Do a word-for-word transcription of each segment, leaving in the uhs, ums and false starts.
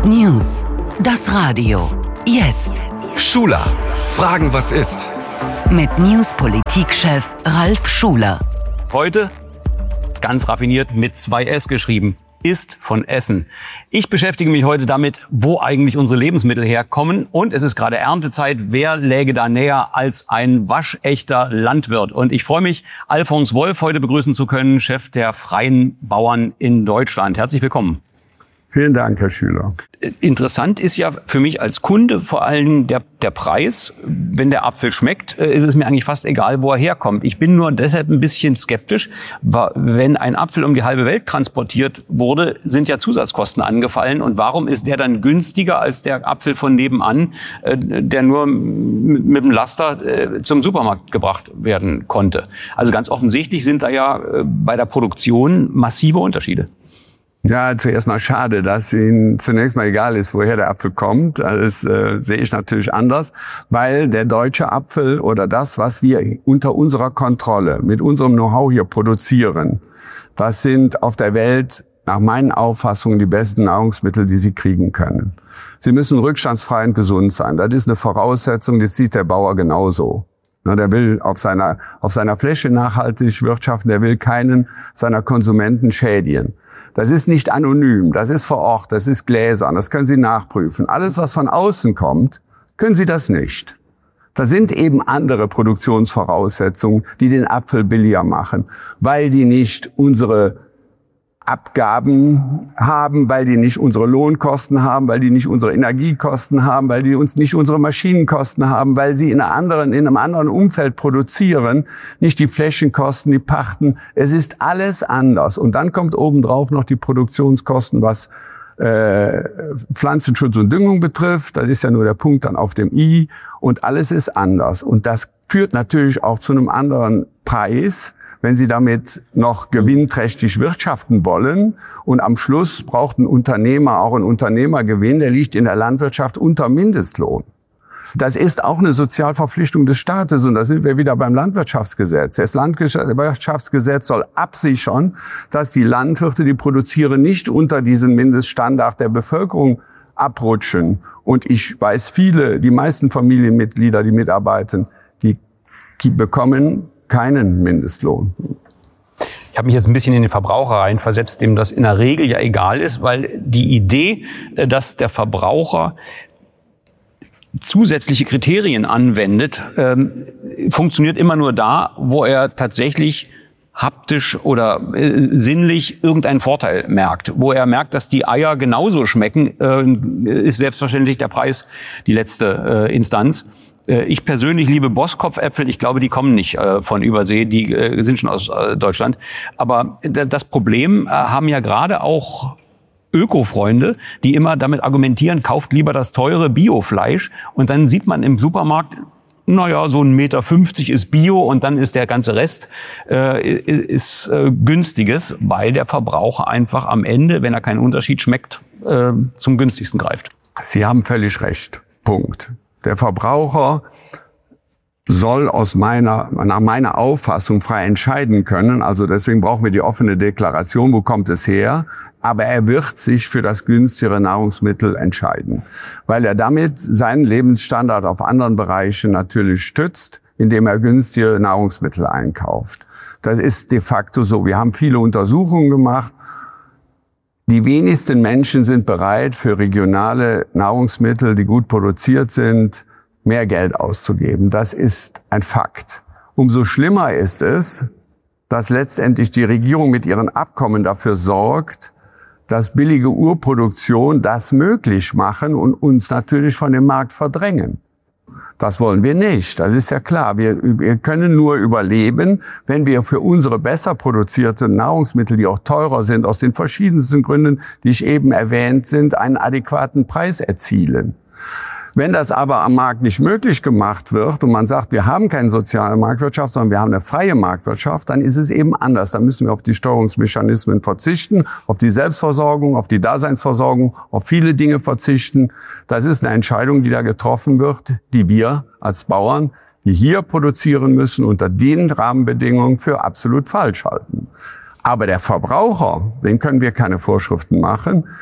News. Das Radio. Jetzt. Schuler. Fragen, was ist? Mit News-Politik-Chef Ralf Schuler. Heute ganz raffiniert mit zwei S geschrieben. Ist von Essen. Ich beschäftige mich heute damit, wo eigentlich unsere Lebensmittel herkommen. Und es ist gerade Erntezeit. Wer läge da näher als ein waschechter Landwirt? Und ich freue mich, Alfons Wolf heute begrüßen zu können, Chef der Freien Bauern in Deutschland. Herzlich willkommen. Vielen Dank, Herr Schüler. Interessant ist ja für mich als Kunde vor allem der, der Preis. Wenn der Apfel schmeckt, ist es mir eigentlich fast egal, wo er herkommt. Ich bin nur deshalb ein bisschen skeptisch, weil wenn ein Apfel um die halbe Welt transportiert wurde, sind ja Zusatzkosten angefallen. Und warum ist der dann günstiger als der Apfel von nebenan, der nur mit dem Laster zum Supermarkt gebracht werden konnte? Also ganz offensichtlich sind da ja bei der Produktion massive Unterschiede. Ja, zuerst mal schade, dass Ihnen zunächst mal egal ist, woher der Apfel kommt. Das äh, sehe ich natürlich anders, weil der deutsche Apfel oder das, was wir unter unserer Kontrolle mit unserem Know-how hier produzieren, das sind auf der Welt nach meinen Auffassungen die besten Nahrungsmittel, die Sie kriegen können. Sie müssen rückstandsfrei und gesund sein. Das ist eine Voraussetzung, das sieht der Bauer genauso. Na, der will auf seiner, auf seiner Fläche nachhaltig wirtschaften, der will keinen seiner Konsumenten schädigen. Das ist nicht anonym, das ist vor Ort, das ist gläsern, das können Sie nachprüfen. Alles, was von außen kommt, können Sie das nicht. Da sind eben andere Produktionsvoraussetzungen, die den Apfel billiger machen, weil die nicht unsere Abgaben haben, weil die nicht unsere Lohnkosten haben, weil die nicht unsere Energiekosten haben, weil die uns nicht unsere Maschinenkosten haben, weil sie in einer anderen, in einem anderen Umfeld produzieren, nicht die Flächenkosten, die Pachten. Es ist alles anders. Und dann kommt obendrauf noch die Produktionskosten, was äh, Pflanzenschutz und Düngung betrifft. Das ist ja nur der Punkt dann auf dem I. Und alles ist anders. Und das führt natürlich auch zu einem anderen Preis, wenn Sie damit noch gewinnträchtig wirtschaften wollen. Und am Schluss braucht ein Unternehmer auch einen Unternehmergewinn, der liegt in der Landwirtschaft unter Mindestlohn. Das ist auch eine Sozialverpflichtung des Staates und da sind wir wieder beim Landwirtschaftsgesetz. Das Landwirtschaftsgesetz soll absichern, dass die Landwirte, die produzieren, nicht unter diesen Mindeststandard der Bevölkerung abrutschen. Und ich weiß viele, die meisten Familienmitglieder, die mitarbeiten, die bekommen keinen Mindestlohn. Ich habe mich jetzt ein bisschen in den Verbraucher reinversetzt, dem das in der Regel ja egal ist, weil die Idee, dass der Verbraucher zusätzliche Kriterien anwendet, ähm, funktioniert immer nur da, wo er tatsächlich haptisch oder äh, sinnlich irgendeinen Vorteil merkt. Wo er merkt, dass die Eier genauso schmecken, äh, ist selbstverständlich der Preis die letzte äh, Instanz. Ich persönlich liebe Boskopfäpfel. Ich glaube, die kommen nicht äh, von Übersee, die äh, sind schon aus äh, Deutschland. Aber d- das Problem äh, haben ja gerade auch Öko-Freunde, die immer damit argumentieren, kauft lieber das teure Biofleisch. Und dann sieht man im Supermarkt, naja, so ein Meter fünfzig ist Bio und dann ist der ganze Rest äh, ist äh, günstiges, weil der Verbraucher einfach am Ende, wenn er keinen Unterschied schmeckt, äh, zum günstigsten greift. Sie haben völlig recht. Punkt. Der Verbraucher soll aus meiner, nach meiner Auffassung frei entscheiden können. Also deswegen brauchen wir die offene Deklaration, wo kommt es her. Aber er wird sich für das günstigere Nahrungsmittel entscheiden, weil er damit seinen Lebensstandard auf anderen Bereichen natürlich stützt, indem er günstige Nahrungsmittel einkauft. Das ist de facto so. Wir haben viele Untersuchungen gemacht. Die wenigsten Menschen sind bereit, für regionale Nahrungsmittel, die gut produziert sind, mehr Geld auszugeben. Das ist ein Fakt. Umso schlimmer ist es, dass letztendlich die Regierung mit ihren Abkommen dafür sorgt, dass billige Urproduktion das möglich machen und uns natürlich von dem Markt verdrängen. Das wollen wir nicht, das ist ja klar. Wir, wir können nur überleben, wenn wir für unsere besser produzierten Nahrungsmittel, die auch teurer sind, aus den verschiedensten Gründen, die ich eben erwähnt sind, einen adäquaten Preis erzielen. Wenn das aber am Markt nicht möglich gemacht wird und man sagt, wir haben keine soziale Marktwirtschaft, sondern wir haben eine freie Marktwirtschaft, dann ist es eben anders. Dann müssen wir auf die Steuerungsmechanismen verzichten, auf die Selbstversorgung, auf die Daseinsversorgung, auf viele Dinge verzichten. Das ist eine Entscheidung, die da getroffen wird, die wir als Bauern, die hier produzieren müssen, unter den Rahmenbedingungen für absolut falsch halten. Aber der Verbraucher, den können wir keine Vorschriften machen.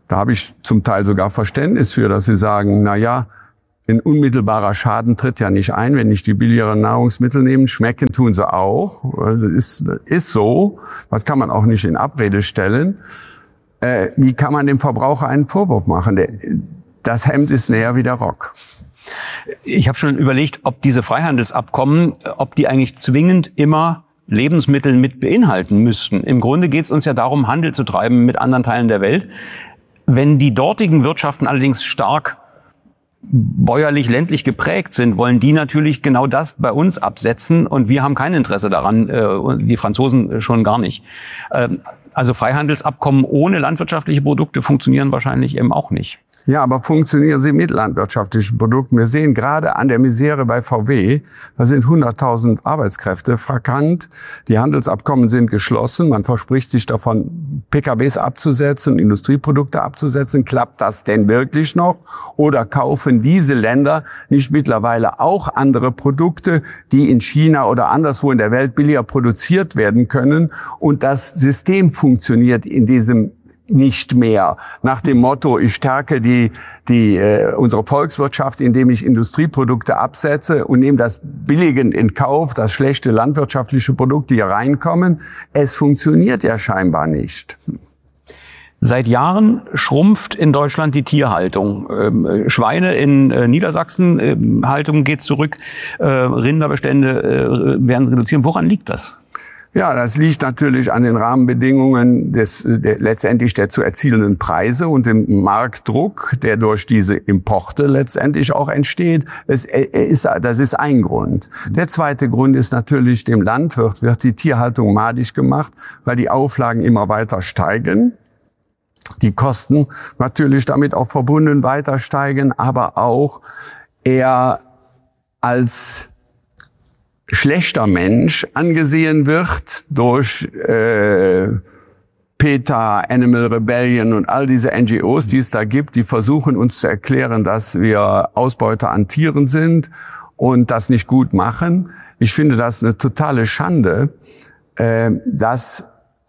Da habe ich zum Teil sogar Verständnis für, dass Sie sagen, na ja, ein unmittelbarer Schaden tritt ja nicht ein, wenn ich die billigeren Nahrungsmittel nehme. Schmecken tun sie auch. Das ist, ist so. Das kann man auch nicht in Abrede stellen. Äh, wie kann man dem Verbraucher einen Vorwurf machen? Der, das Hemd ist näher wie der Rock. Ich habe schon überlegt, ob diese Freihandelsabkommen, ob die eigentlich zwingend immer Lebensmittel mit beinhalten müssten. Im Grunde geht es uns ja darum, Handel zu treiben mit anderen Teilen der Welt. Wenn die dortigen Wirtschaften allerdings stark bäuerlich-ländlich geprägt sind, wollen die natürlich genau das bei uns absetzen und wir haben kein Interesse daran, die Franzosen schon gar nicht. Also Freihandelsabkommen ohne landwirtschaftliche Produkte funktionieren wahrscheinlich eben auch nicht. Ja, aber funktionieren sie mit landwirtschaftlichen Produkten? Wir sehen gerade an der Misere bei V W, da sind hunderttausend Arbeitskräfte vakant. Die Handelsabkommen sind geschlossen. Man verspricht sich davon, P K Ws abzusetzen, Industrieprodukte abzusetzen. Klappt das denn wirklich noch? Oder kaufen diese Länder nicht mittlerweile auch andere Produkte, die in China oder anderswo in der Welt billiger produziert werden können? Und das System funktioniert in diesem nicht mehr. Nach dem Motto, ich stärke die, die, äh, unsere Volkswirtschaft, indem ich Industrieprodukte absetze und nehme das billigend in Kauf, dass schlechte landwirtschaftliche Produkte hier reinkommen. Es funktioniert ja scheinbar nicht. Seit Jahren schrumpft in Deutschland die Tierhaltung. Ähm, Schweine in äh, Niedersachsen, äh, Haltung geht zurück, äh, Rinderbestände äh, werden reduziert. Woran liegt das? Ja, das liegt natürlich an den Rahmenbedingungen des der, letztendlich der zu erzielenden Preise und dem Marktdruck, der durch diese Importe letztendlich auch entsteht. Es ist, das ist ein Grund. Der zweite Grund ist natürlich, dem Landwirt wird die Tierhaltung madig gemacht, weil die Auflagen immer weiter steigen. Die Kosten natürlich damit auch verbunden weiter steigen, aber auch er als schlechter Mensch angesehen wird durch äh, PETA, Animal Rebellion und all diese N G Os, die es da gibt, die versuchen uns zu erklären, dass wir Ausbeuter an Tieren sind und das nicht gut machen. Ich finde das eine totale Schande, äh, dass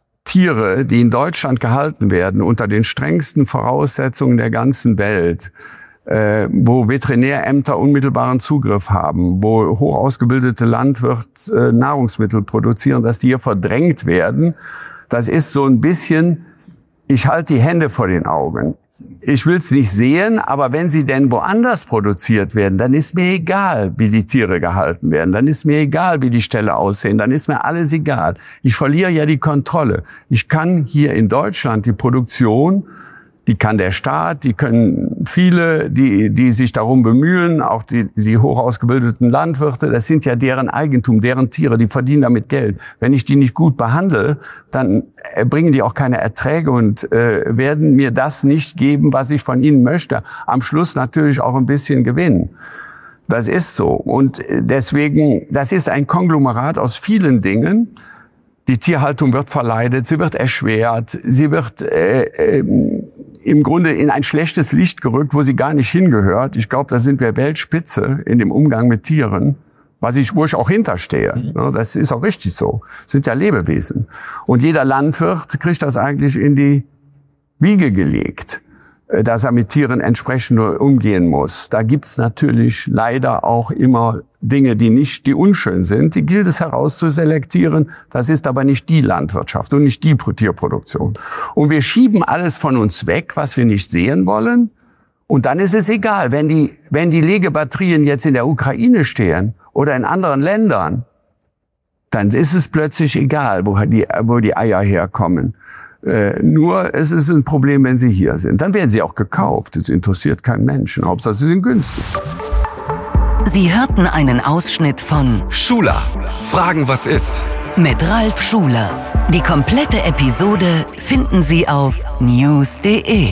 Tiere, die in Deutschland gehalten werden, unter den strengsten Voraussetzungen der ganzen Welt, Äh, wo Veterinärämter unmittelbaren Zugriff haben, wo hoch ausgebildete Landwirte äh, Nahrungsmittel produzieren, dass die hier verdrängt werden. Das ist so ein bisschen, ich halte die Hände vor den Augen. Ich will es nicht sehen, aber wenn sie denn woanders produziert werden, dann ist mir egal, wie die Tiere gehalten werden. Dann ist mir egal, wie die Ställe aussehen. Dann ist mir alles egal. Ich verliere ja die Kontrolle. Ich kann hier in Deutschland die Produktion, die kann der Staat, die können viele, die die sich darum bemühen, auch die die hoch ausgebildeten Landwirte, das sind ja deren Eigentum, deren Tiere, die verdienen damit Geld. Wenn ich die nicht gut behandle, dann bringen die auch keine Erträge und äh, werden mir das nicht geben, was ich von ihnen möchte. Am Schluss natürlich auch ein bisschen Gewinn. Das ist so. Und deswegen, das ist ein Konglomerat aus vielen Dingen. Die Tierhaltung wird verleidet, sie wird erschwert, sie wird äh, äh, im Grunde in ein schlechtes Licht gerückt, wo sie gar nicht hingehört. Ich glaube, da sind wir Weltspitze in dem Umgang mit Tieren, was ich, wo ich auch hinterstehe. Das ist auch richtig so. Das sind ja Lebewesen. Und jeder Landwirt kriegt das eigentlich in die Wiege gelegt, dass er mit Tieren entsprechend umgehen muss. Da gibt's natürlich leider auch immer Dinge, die nicht, die unschön sind. Die gilt es herauszuselektieren. Das ist aber nicht die Landwirtschaft und nicht die Tierproduktion. Und wir schieben alles von uns weg, was wir nicht sehen wollen. Und dann ist es egal, wenn die, wenn die Legebatterien jetzt in der Ukraine stehen oder in anderen Ländern, dann ist es plötzlich egal, wo die, wo die Eier herkommen. Äh, nur es ist ein Problem, wenn sie hier sind. Dann werden sie auch gekauft. Das interessiert keinen Menschen. Hauptsache, sie sind günstig. Sie hörten einen Ausschnitt von Schuler. Fragen, was ist? Mit Ralf Schuler. Die komplette Episode finden Sie auf news punkt de.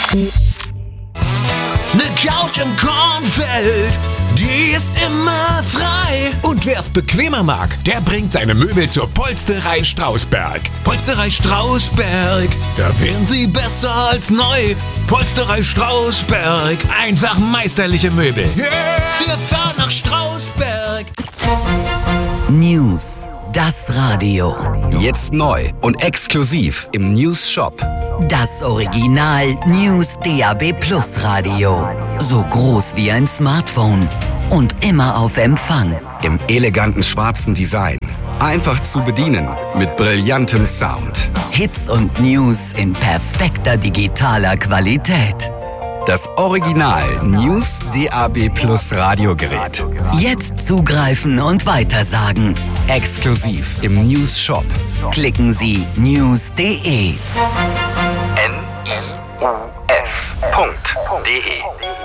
Ne Couch im Kornfeld, die ist immer frei. Und wer's bequemer mag, der bringt seine Möbel zur Polsterei Strausberg. Polsterei Strausberg, da werden sie besser als neu. Polsterei Strausberg, einfach meisterliche Möbel. Yeah! Wir fahren nach Strausberg. News, das Radio. Jetzt neu und exklusiv im News Shop. Das Original News D A B Plus Radio. So groß wie ein Smartphone und immer auf Empfang. Im eleganten schwarzen Design. Einfach zu bedienen mit brillantem Sound. Hits und News in perfekter digitaler Qualität. Das Original News D A B Plus Radiogerät. Jetzt zugreifen und weitersagen. Exklusiv im News Shop. Klicken Sie news punkt de. N I U S Punkt D E